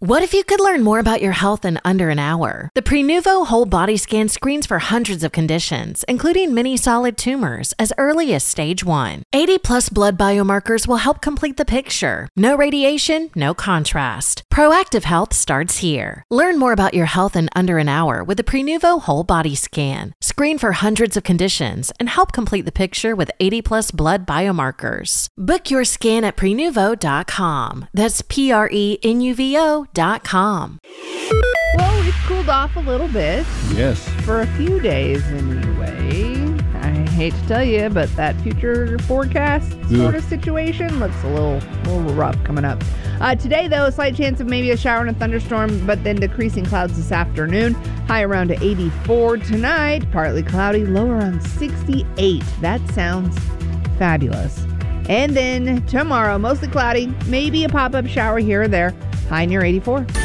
What if you could learn more about your health in under an hour? The Prenuvo Whole Body Scan screens for hundreds of conditions, including many solid tumors, as early as stage 1. 80-plus blood biomarkers will help complete the picture. No radiation, no contrast. Proactive health starts here. Learn more about your health in under an hour with the Prenuvo Whole Body Scan. Screen for hundreds of conditions and help complete the picture with 80-plus blood biomarkers. Book your scan at Prenuvo.com. That's Prenuvo.com. Well, we've cooled off a little bit. Yes. For a few days, anyway. I hate to tell you, but that future forecast sort of situation looks a little rough coming up. Today, though, a slight chance of maybe a shower and a thunderstorm, but then decreasing clouds this afternoon. High around to 84 tonight. Partly cloudy, low around 68. That sounds fabulous. And then tomorrow, mostly cloudy, maybe a pop-up shower here or there. High near 84.